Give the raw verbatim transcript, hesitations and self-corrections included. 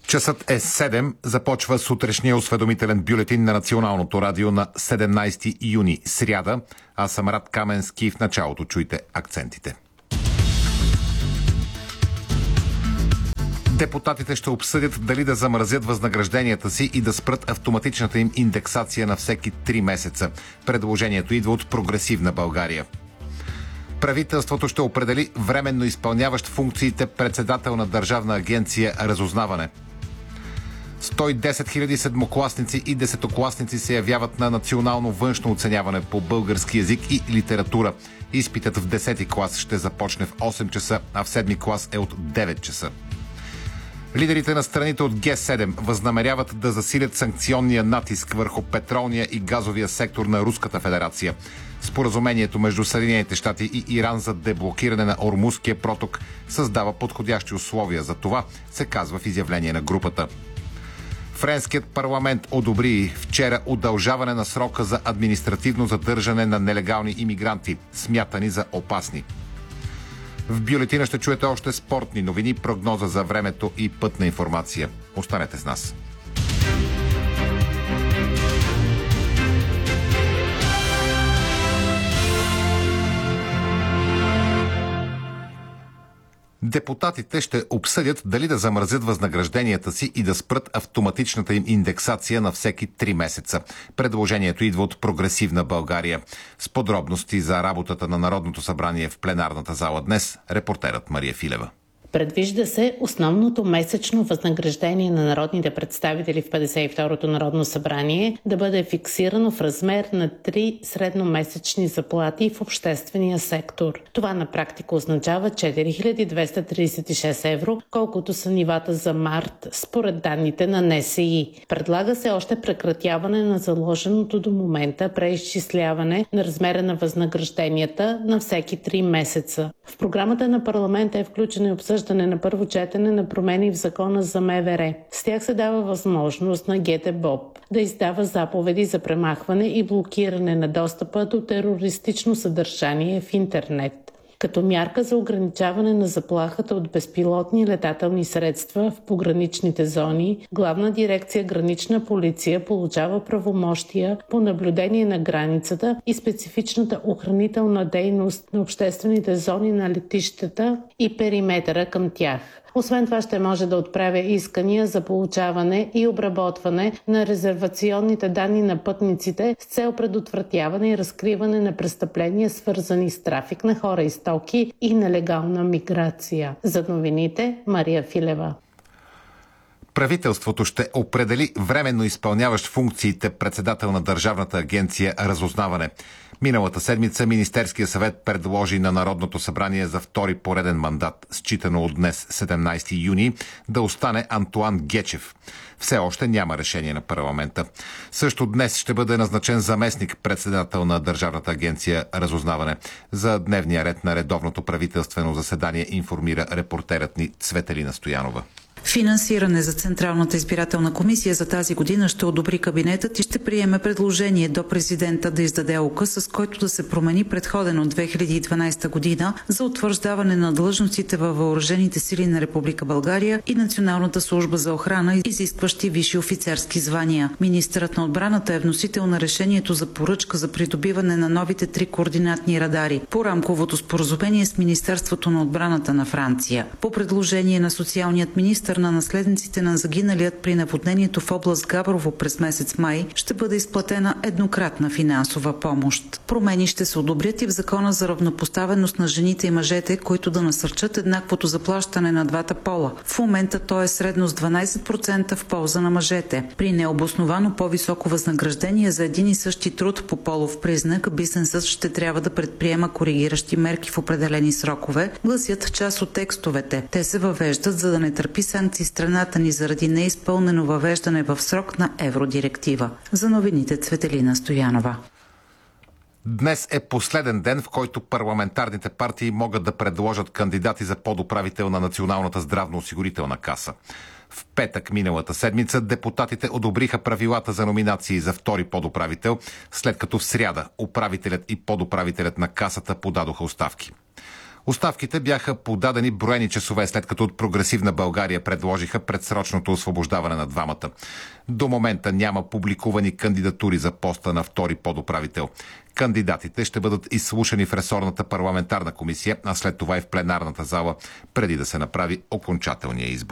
Часът е седем. Започва сутрешния осведомителен бюлетин на Националното радио на седемнайсети юни, сряда. Аз съм Рад Каменски. В началото чуйте акцентите. Депутатите ще обсъдят дали да замразят възнагражденията си и да спрат автоматичната им индексация на всеки три месеца. Предложението идва от Прогресивна България. Правителството ще определи временно изпълняващ функциите председател на Държавна агенция Разузнаване. сто и десет хиляди седмокласници и десетокласници се явяват на национално външно оценяване по български език и литература. Изпитът в десети клас ще започне в осем часа, а в седми клас е от девет часа. Лидерите на страните от Ге седем възнамеряват да засилят санкционния натиск върху петролния и газовия сектор на Руската федерация. Споразумението между Съединените щати и Иран за деблокиране на Ормузския проток създава подходящи условия за това, се казва в изявление на групата. Френският парламент одобри вчера удължаване на срока за административно задържане на нелегални имигранти, смятани за опасни. В бюлетина ще чуете още спортни новини, прогноза за времето и пътна информация. Останете с нас. Депутатите ще обсъдят дали да замразят възнагражденията си и да спрат автоматичната им индексация на всеки три месеца. Предложението идва от Прогресивна България. С подробности за работата на Народното събрание в пленарната зала днес, репортерът Мария Филева. Предвижда се основното месечно възнаграждение на народните представители в петдесет и второто Народно събрание да бъде фиксирано в размер на три средномесечни заплати в обществения сектор. Това на практика означава четири хиляди двеста тридесет и шест евро, колкото са нивата за март според данните на Н С И. Предлага се още прекратяване на заложеното до момента преизчисляване на размера на възнагражденията на всеки три месеца. В програмата на парламента е включено и обсъждане на първо четене на промени в закона за М В Р. С тях се дава възможност на ГТБОП да издава заповеди за премахване и блокиране на достъпа до терористично съдържание в интернет. Като мярка за ограничаване на заплахата от безпилотни летателни средства в пограничните зони, Главна дирекция Гранична полиция получава правомощия по наблюдение на границата и специфичната охранителна дейност на обществените зони на летищата и периметъра към тях. Освен това ще може да отправя искания за получаване и обработване на резервационните данни на пътниците с цел предотвратяване и разкриване на престъпления, свързани с трафик на хора и стоки и нелегална миграция. За новините Мария Филева. Правителството ще определи временно изпълняващ функциите председател на Държавната агенция Разузнаване. Миналата седмица Министерския съвет предложи на Народното събрание за втори пореден мандат, считано от днес седемнайсети юни, да остане Антоан Гечев. Все още няма решение на парламента. Също днес ще бъде назначен заместник председател на Държавната агенция Разузнаване. За дневния ред на редовното правителствено заседание информира репортерът ни Цветелина Стоянова. Финансиране за Централната избирателна комисия за тази година ще одобри кабинетът и ще приеме предложение до президента да издаде указ, с който да се промени предходен от две хиляди и дванайсета година за утвърждаване на длъжностите във въоръжените сили на Република България и Националната служба за охрана, изискващи висши офицерски звания. Министърът на отбраната е вносител на решението за поръчка за придобиване на новите три координатни радари по рамковото споразумение с Министерството на отбраната на Франция. По предложение на социалният министър на наследниците на загиналият при наводнението в област Габрово през месец май ще бъде изплатена еднократна финансова помощ. Промени ще се одобрят и в Закона за равнопоставеност на жените и мъжете, които да насърчат еднаквото заплащане на двата пола. В момента то е средно с дванайсет процента в полза на мъжете. При необосновано по-високо възнаграждение за един и същи труд по полов признак, бизнесът ще трябва да предприема коригиращи мерки в определени срокове, гласят част от текстовете. Те се въвеждат, за да не търпи санкции страната ни заради неизпълнено въвеждане в срок на евродиректива. За новините Цветелина Стоянова. Днес е последен ден, в който парламентарните партии могат да предложат кандидати за подуправител на Националната здравноосигурителна каса. В петък миналата седмица депутатите одобриха правилата за номинации за втори подуправител, след като в сряда управителят и подуправителят на касата подадоха оставки. Оставките бяха подадени броени часове, след като от Прогресивна България предложиха предсрочното освобождаване на двамата. До момента няма публикувани кандидатури за поста на втори подуправител. Кандидатите ще бъдат изслушани в ресорната парламентарна комисия, а след това и в пленарната зала, преди да се направи окончателния избор.